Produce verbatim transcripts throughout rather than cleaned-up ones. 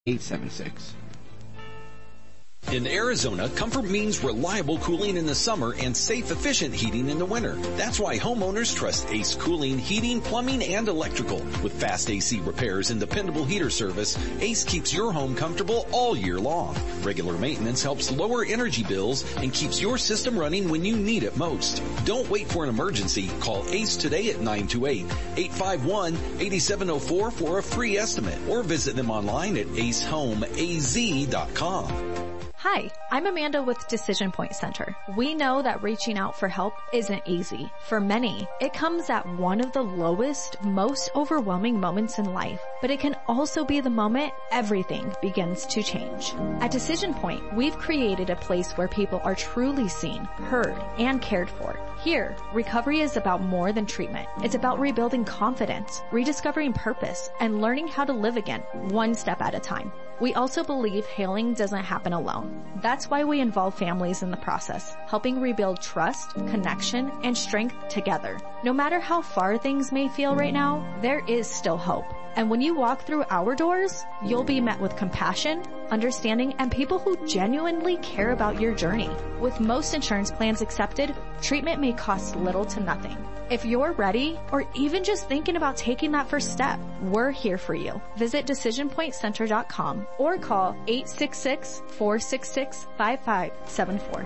eight seven six. In Arizona, comfort means reliable cooling in the summer and safe, efficient heating in the winter. That's why homeowners trust Ace Cooling, Heating, Plumbing, and Electrical. With fast A C repairs and dependable heater service, Ace keeps your home comfortable all year long. Regular maintenance helps lower energy bills and keeps your system running when you need it most. Don't wait for an emergency. Call Ace today at nine two eight, eight five one, eight seven zero four for a free estimate or visit them online at ace home a z dot com. Hi, I'm Amanda with Decision Point Center. We know that reaching out for help isn't easy. For many, it comes at one of the lowest, most overwhelming moments in life, but it can also be the moment everything begins to change. At Decision Point, we've created a place where people are truly seen, heard, and cared for. Here, recovery is about more than treatment. It's about rebuilding confidence, rediscovering purpose, and learning how to live again, one step at a time. We also believe healing doesn't happen alone. That's why we involve families in the process, helping rebuild trust, connection, and strength together. No matter how far things may feel right now, there is still hope. And when you walk through our doors, you'll be met with compassion, understanding, and people who genuinely care about your journey. With most insurance plans accepted, treatment may cost little to nothing. If you're ready, or even just thinking about taking that first step, we're here for you. Visit decision point center dot com or call eight six six, four six six, five five seven four.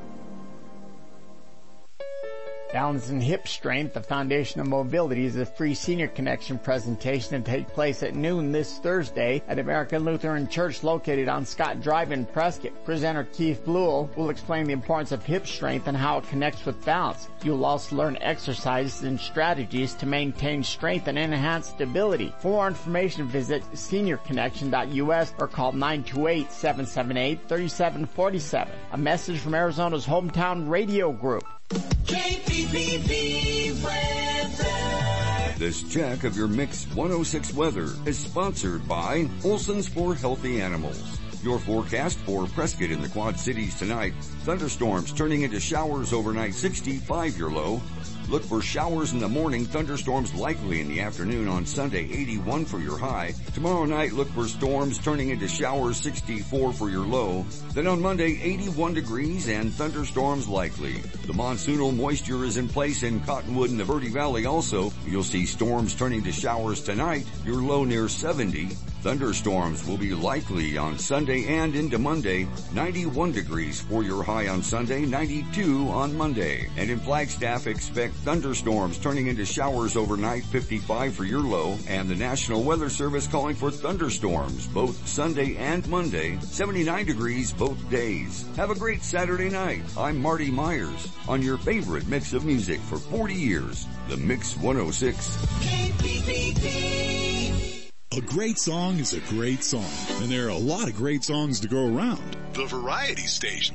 Balance and Hip Strength, the Foundation of Mobility, is a free Senior Connection presentation to take place at noon this Thursday at American Lutheran Church located on Scott Drive in Prescott. Presenter Keith Bluell will explain the importance of hip strength and how it connects with balance. You'll also learn exercises and strategies to maintain strength and enhance stability. For more information, visit senior connection dot u s or call nine two eight, seven seven eight, three seven four seven. A message from Arizona's hometown radio group. K P P B weather. This check of your Mix one oh six weather is sponsored by Olson's for Healthy Animals. Your forecast for Prescott in the Quad Cities tonight. Thunderstorms turning into showers overnight, sixty-five your low. Look for showers in the morning, thunderstorms likely in the afternoon on Sunday, eighty-one for your high. Tomorrow night, look for storms turning into showers, sixty-four for your low. Then on Monday, eighty-one degrees and thunderstorms likely. The monsoonal moisture is in place in Cottonwood and the Verde Valley also. You'll see storms turning to showers tonight, your low near seventy. Thunderstorms will be likely on Sunday and into Monday. ninety-one degrees for your high on Sunday, ninety-two on Monday. And in Flagstaff, expect thunderstorms turning into showers overnight, fifty-five for your low. And the National Weather Service calling for thunderstorms both Sunday and Monday, seventy-nine degrees both days. Have a great Saturday night. I'm Marty Myers on your favorite mix of music for forty years, the Mix one oh six. K P P B. A great song is a great song, and there are a lot of great songs to go around. The Variety Station